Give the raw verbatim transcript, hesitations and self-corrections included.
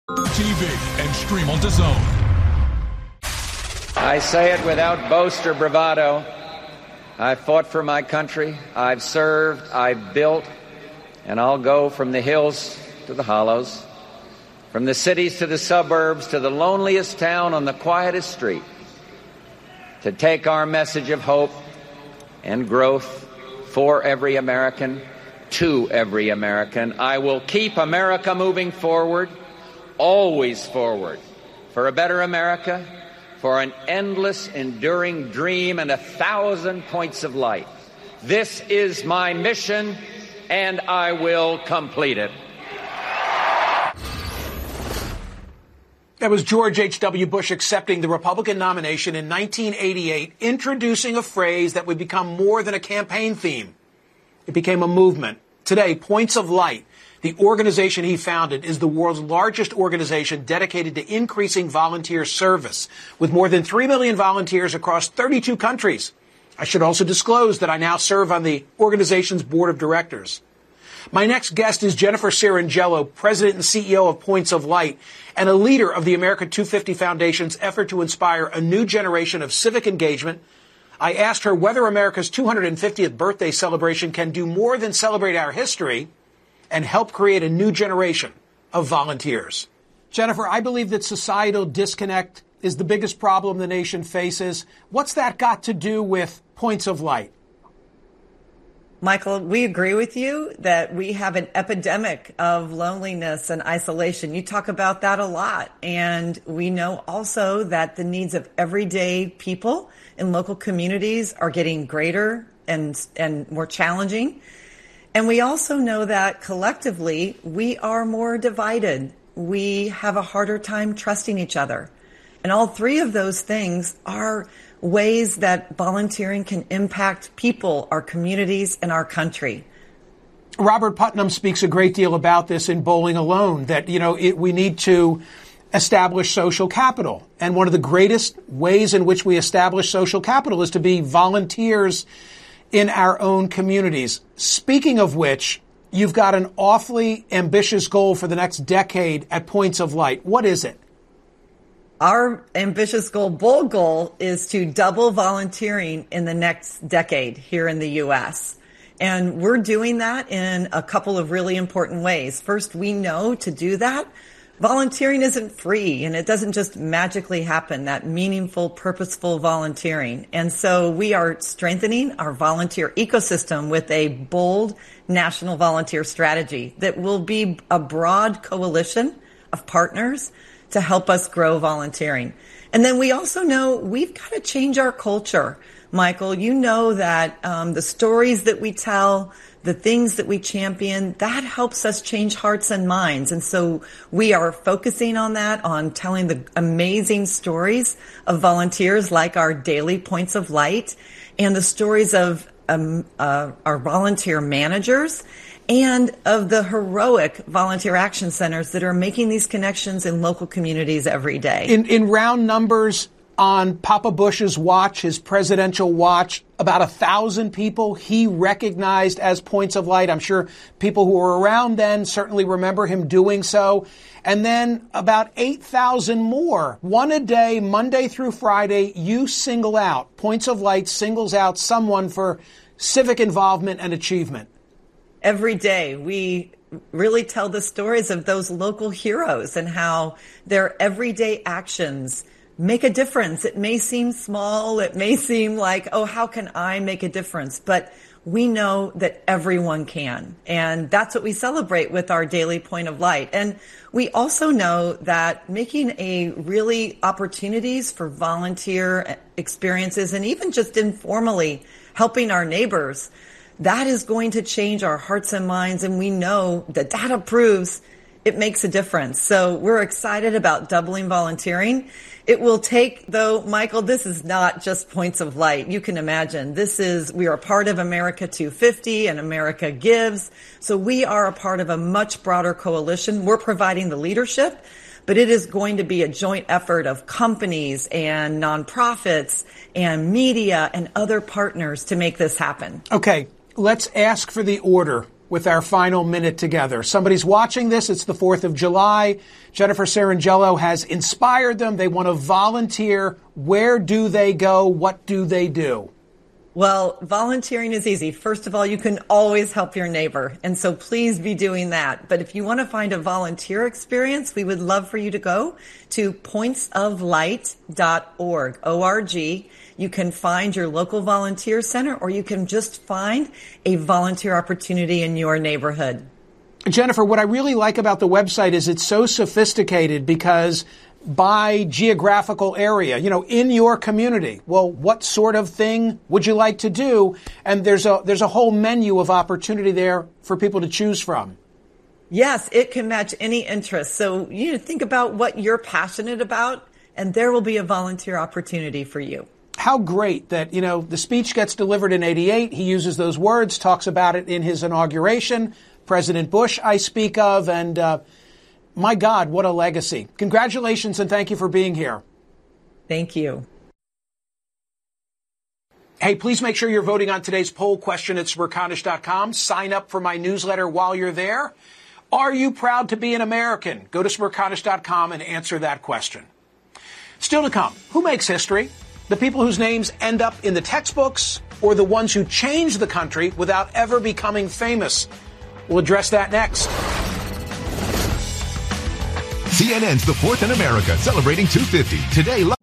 T V and stream on DAZN. I say it without boast or bravado. I've fought for my country. I've served. I've built. And I'll go from the hills to the hollows, from the cities to the suburbs, to the loneliest town on the quietest street, to take our message of hope and growth for every American, to every American. I will keep America moving forward, always forward, for a better America, for an endless, enduring dream and a thousand points of light. This is my mission, and I will complete it. That was George H W. Bush accepting the Republican nomination in nineteen eighty-eight, introducing a phrase that would become more than a campaign theme. It became a movement. Today, Points of Light, the organization he founded, is the world's largest organization dedicated to increasing volunteer service, with more than three million volunteers across thirty-two countries. I should also disclose that I now serve on the organization's board of directors. My next guest is Jennifer Cirangello, president and C E O of Points of Light, and a leader of the America two fifty Foundation's effort to inspire a new generation of civic engagement. I asked her whether America's two hundred fiftieth birthday celebration can do more than celebrate our history and help create a new generation of volunteers. Jennifer, I believe that societal disconnect is the biggest problem the nation faces. What's that got to do with Points of Light? Michael, we agree with you that we have an epidemic of loneliness and isolation. You talk about that a lot. And we know also that the needs of everyday people in local communities are getting greater and, and more challenging. And we also know that collectively we are more divided. We have a harder time trusting each other. And all three of those things are ways that volunteering can impact people, our communities, and our country. Robert Putnam speaks a great deal about this in Bowling Alone, that, you know, it, we need to establish social capital. And one of the greatest ways in which we establish social capital is to be volunteers in our own communities. Speaking of which, you've got an awfully ambitious goal for the next decade at Points of Light. What is it? Our ambitious goal, bold goal, is to double volunteering in the next decade here in the U S. And we're doing that in a couple of really important ways. First, we know to do that, volunteering isn't free and it doesn't just magically happen, that meaningful, purposeful volunteering. And so we are strengthening our volunteer ecosystem with a bold national volunteer strategy that will be a broad coalition of partners to help us grow volunteering. And then we also know we've got to change our culture. Michael, you know that um, the stories that we tell, the things that we champion, that helps us change hearts and minds. And so we are focusing on that, on telling the amazing stories of volunteers like our daily Points of Light and the stories of um, uh, our volunteer managers and of the heroic volunteer action centers that are making these connections in local communities every day. In, in round numbers, on Papa Bush's watch, his presidential watch, about a thousand people he recognized as Points of Light. I'm sure people who were around then certainly remember him doing so. And then about eight thousand more, one a day, Monday through Friday, you single out. Points of Light singles out someone for civic involvement and achievement. Every day we really tell the stories of those local heroes and how their everyday actions make a difference. It may seem small. It may seem like, oh, how can I make a difference? But we know that everyone can. And that's what we celebrate with our daily Point of Light. And we also know that making a really opportunities for volunteer experiences and even just informally helping our neighbors, that is going to change our hearts and minds, and we know the data proves it makes a difference. So we're excited about doubling volunteering. It will take, though, Michael, this is not just Points of Light. You can imagine this is, we are part of America two fifty and America Gives. So we are a part of a much broader coalition. We're providing the leadership, but it is going to be a joint effort of companies and nonprofits and media and other partners to make this happen. Okay. Let's ask for the order. with our final minute together. Somebody's watching this. It's the fourth of July. Jennifer Cerangello has inspired them. They want to volunteer. Where do they go? What do they do? Well, volunteering is easy. First of all, you can always help your neighbor. And so please be doing that. But if you want to find a volunteer experience, we would love for you to go to points of light dot org, O R G. You can find your local volunteer center, or you can just find a volunteer opportunity in your neighborhood. Jennifer, what I really like about the website is it's so sophisticated because by geographical area, you know, in your community. Well, what sort of thing would you like to do? And there's a there's a whole menu of opportunity there for people to choose from. Yes, it can match any interest. So you know, think about what you're passionate about, and there will be a volunteer opportunity for you. How great that, you know, the speech gets delivered in eighty-eight. He uses those words, talks about it in his inauguration. President Bush, I speak of, and uh, my God, what a legacy. Congratulations and thank you for being here. Thank you. Hey, please make sure you're voting on today's poll question at Smerconish dot com. Sign up for my newsletter while you're there. Are you proud to be an American? Go to Smerconish dot com and answer that question. Still to come, who makes history? The people whose names end up in the textbooks or the ones who change the country without ever becoming famous? We'll address that next. C N N's The Fourth in America, celebrating two fifty. Today,